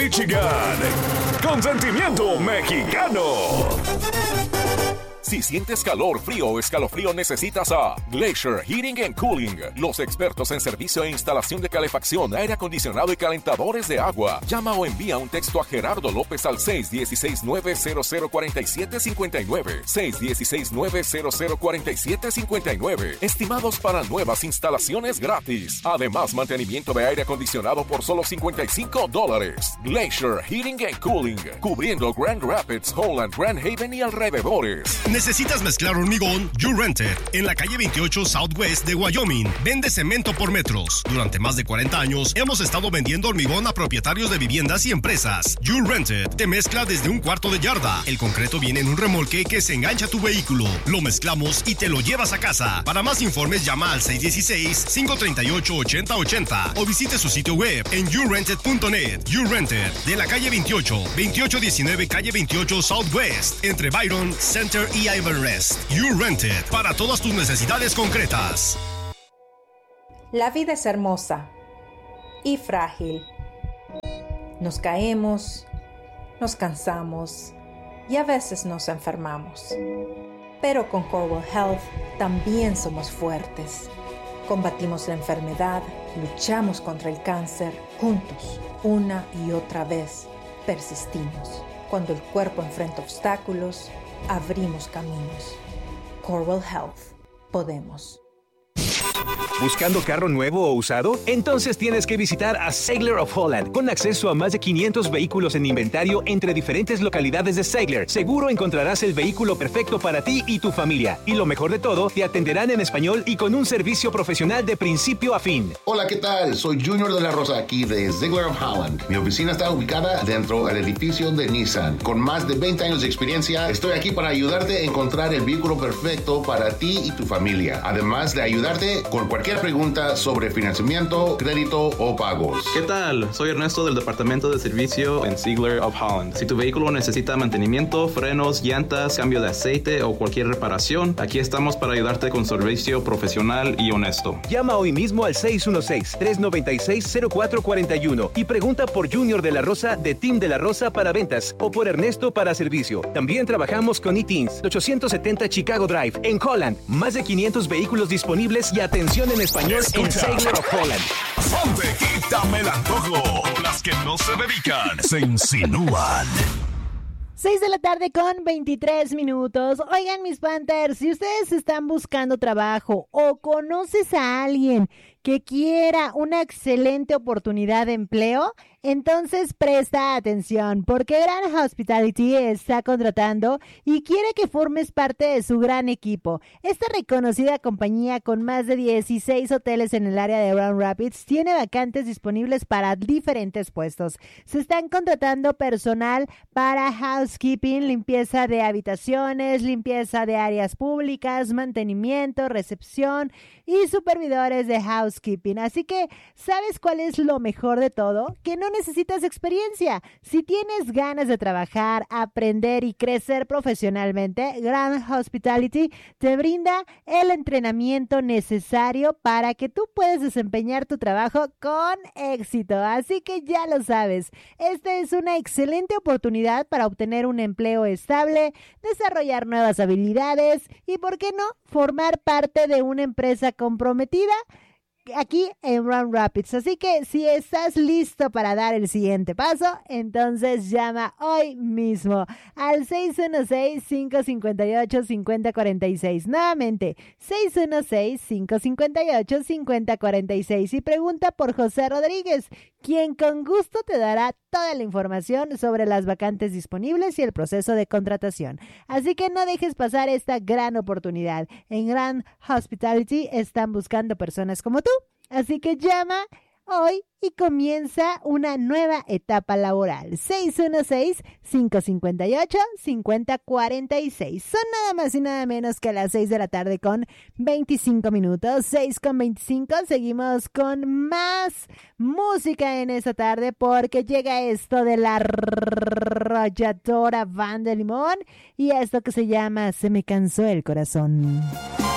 Michigan, consentimiento mexicano. Si sientes calor, frío o escalofrío, necesitas a Glacier Heating and Cooling, los expertos en servicio e instalación de calefacción, aire acondicionado y calentadores de agua. Llama o envía un texto a Gerardo López al 616-900-4759, 616-900-4759. Estimados para nuevas instalaciones gratis. Además, mantenimiento de aire acondicionado por solo $55. Glacier Heating and Cooling, cubriendo Grand Rapids, Holland, Grand Haven y alrededores. ¿Necesitas mezclar hormigón? You Rent It. En la calle 28 Southwest de Wyoming. Vende cemento por metros. Durante más de 40 años hemos estado vendiendo hormigón a propietarios de viviendas y empresas. You Rent It. Te mezcla desde un cuarto de yarda. El concreto viene en un remolque que se engancha a tu vehículo. Lo mezclamos y te lo llevas a casa. Para más informes llama al 616-538-8080 o visite su sitio web en yourented.net. You Rent It. De la calle 2819 calle 28 Southwest. Entre Byron, Center y Everest. You Rent It. Para todas tus necesidades concretas. La vida es hermosa y frágil. Nos caemos, nos cansamos y a veces nos enfermamos. Pero con Corewell Health también somos fuertes. Combatimos la enfermedad, luchamos contra el cáncer. Juntos, una y otra vez, persistimos. Cuando el cuerpo enfrenta obstáculos, abrimos caminos. Corewell Health. Podemos. ¿Buscando carro nuevo o usado? Entonces tienes que visitar a Sailor of Holland, con acceso a más de 500 vehículos en inventario entre diferentes localidades de Sailor. Seguro encontrarás el vehículo perfecto para ti y tu familia. Y lo mejor de todo, te atenderán en español y con un servicio profesional de principio a fin. Hola, ¿qué tal? Soy Junior de la Rosa aquí de Sailor of Holland. Mi oficina está ubicada dentro del edificio de Nissan. Con más de 20 años de experiencia, estoy aquí para ayudarte a encontrar el vehículo perfecto para ti y tu familia. Además de ayudarte con cualquier pregunta sobre financiamiento, crédito o pagos. ¿Qué tal? Soy Ernesto del Departamento de Servicio en Ziegler of Holland. Si tu vehículo necesita mantenimiento, frenos, llantas, cambio de aceite o cualquier reparación, aquí estamos para ayudarte con servicio profesional y honesto. Llama hoy mismo al 616-396-0441 y pregunta por Junior de la Rosa de Team de la Rosa para ventas o por Ernesto para servicio. También trabajamos con eTeens, 870 Chicago Drive en Holland. Más de 500 vehículos disponibles y atención en español en Sailor of Holland. Ponte, quítame el antojo. Las que no se dedican se insinúan. 6 de la tarde con 23 minutos. Oigan, mis Panthers, si ustedes están buscando trabajo o conoces a alguien que quiera una excelente oportunidad de empleo, entonces presta atención, porque Grand Hospitality está contratando y quiere que formes parte de su gran equipo. Esta reconocida compañía con más de 16 hoteles en el área de Grand Rapids tiene vacantes disponibles para diferentes puestos. Se están contratando personal para housekeeping, limpieza de habitaciones, limpieza de áreas públicas, mantenimiento, recepción y supervisores de housekeeping. Así que, ¿sabes cuál es lo mejor de todo? Que no necesitas experiencia. Si tienes ganas de trabajar, aprender y crecer profesionalmente, Grand Hospitality te brinda el entrenamiento necesario para que tú puedas desempeñar tu trabajo con éxito. Así que ya lo sabes, esta es una excelente oportunidad para obtener un empleo estable, desarrollar nuevas habilidades y, ¿por qué no?, formar parte de una empresa comprometida aquí en Grand Rapids. Así que si estás listo para dar el siguiente paso, entonces llama hoy mismo al 616-558-5046. Nuevamente, 616-558-5046 y pregunta por José Rodríguez, quien con gusto te dará toda la información sobre las vacantes disponibles y el proceso de contratación. Así que no dejes pasar esta gran oportunidad. En Grand Hospitality están buscando personas como tú. Así que llama hoy y comienza una nueva etapa laboral. 616-558-5046. Son nada más y nada menos que las 6 de la tarde con 25 minutos. 6 con 25. Seguimos con más música en esta tarde porque llega esto de la Arrolladora Banda de Limón y esto que se llama Se me cansó el corazón.